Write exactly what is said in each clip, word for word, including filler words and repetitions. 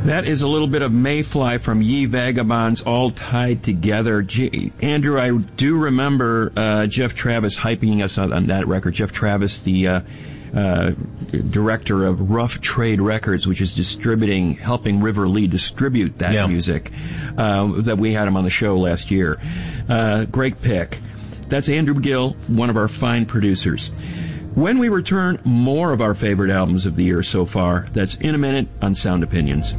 That is a little bit of Mayfly from Ye Vagabonds, all tied together. Gee, Andrew, I do remember uh, Jeff Travis hyping us on, on that record. Jeff Travis, the uh, uh, director of Rough Trade Records, which is distributing, helping River Lee distribute that yeah. music, uh, that we had him on the show last year. Uh, great pick. That's Andrew Gill, one of our fine producers. When we return, more of our favorite albums of the year so far. That's in a minute on Sound Opinions.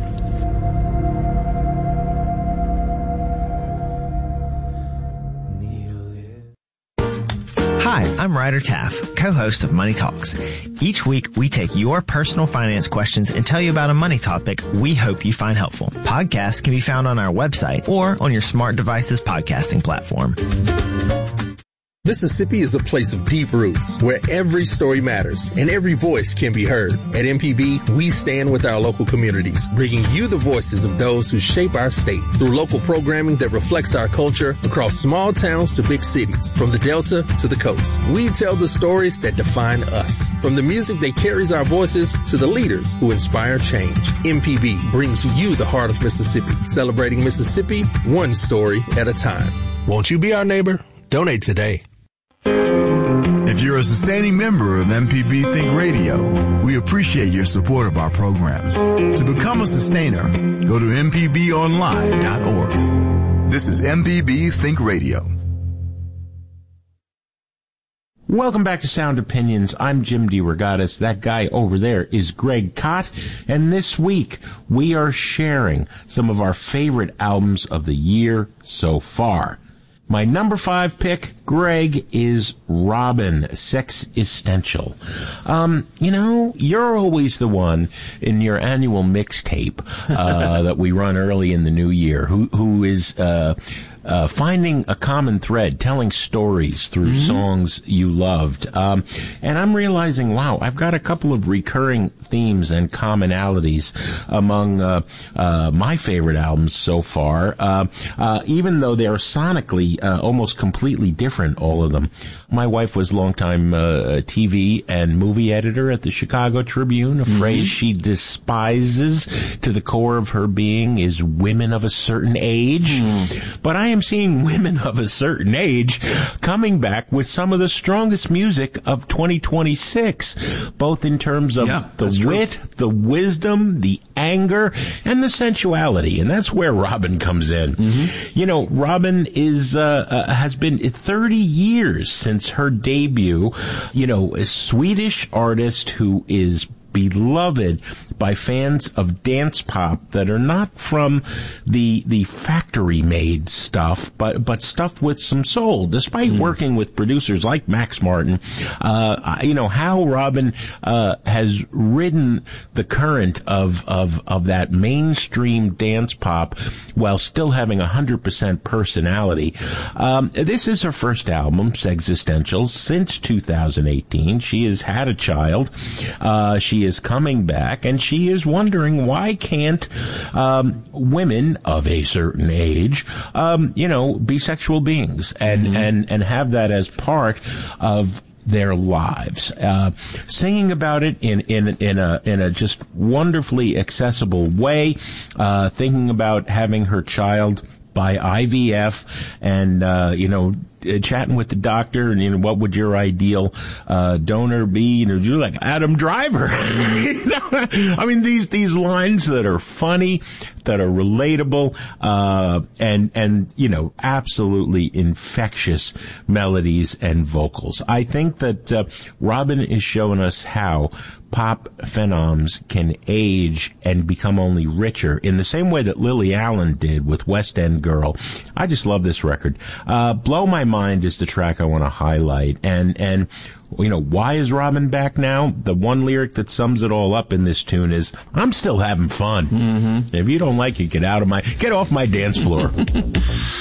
Hi, I'm Ryder Taff, co-host of Money Talks. Each week, we take your personal finance questions and tell you about a money topic we hope you find helpful. Podcasts can be found on our website or on your smart device's podcasting platform. Mississippi is a place of deep roots where every story matters and every voice can be heard. At M P B, we stand with our local communities, bringing you the voices of those who shape our state through local programming that reflects our culture across small towns to big cities, from the Delta to the coast. We tell the stories that define us, from the music that carries our voices to the leaders who inspire change. M P B brings you the heart of Mississippi, celebrating Mississippi one story at a time. Won't you be our neighbor? Donate today. If you're a sustaining member of M P B Think Radio, we appreciate your support of our programs. To become a sustainer, go to m p b online dot org. This is M P B Think Radio. Welcome back to Sound Opinions. I'm Jim DeRogatis. That guy over there is Greg Kot. And this week, we are sharing some of our favorite albums of the year so far. My number five pick, Greg, is Robyn, Sex Essential. Um, you know, you're always the one in your annual mixtape uh, that we run early in the new year who who is uh, uh, finding a common thread, telling stories through mm-hmm. songs you loved. Um, and I'm realizing, wow, I've got a couple of recurring themes and commonalities among uh, uh, my favorite albums so far, uh, uh, even though they're sonically Uh, almost completely different, all of them. My wife was longtime uh, T V and movie editor at the Chicago Tribune. A mm-hmm. phrase she despises to the core of her being is women of a certain age. Mm. But I am seeing women of a certain age coming back with some of the strongest music of twenty twenty-six, both in terms of yeah, the wit, true. the wisdom, the anger, and the sensuality. And that's where Robyn comes in. Mm-hmm. You know, Robyn is... Uh, Uh, has been thirty years since her debut. You know, a Swedish artist who is beloved by fans of dance pop that are not from the the factory-made stuff, but but stuff with some soul. Despite mm. working with producers like Max Martin, uh, you know how Robyn uh, has ridden the current of of of that mainstream dance pop while still having a hundred percent personality. Um, this is her first album, Sex Essential, since two thousand eighteen. She has had a child. Uh, she is coming back, and she is wondering why can't um, women of a certain age, um, you know, be sexual beings and mm-hmm. and and have that as part of their lives. Uh, singing about it in in in a in a just wonderfully accessible way. Uh, thinking about having her child by I V F, and uh, you know. Uh, chatting with the doctor, and you know, what would your ideal uh donor be? You know, you're like Adam Driver. You know? I mean, these these lines that are funny, that are relatable, uh, and and you know, absolutely infectious melodies and vocals. I think that uh, Robyn is showing us how pop phenoms can age and become only richer in the same way that Lily Allen did with West End Girl. I just love this record. Uh, Blow My Mind is the track I want to highlight. And, and, you know, why is Robyn back now? The one lyric that sums it all up in this tune is, I'm still having fun. Mm-hmm. If you don't like it, get out of my, get off my dance floor.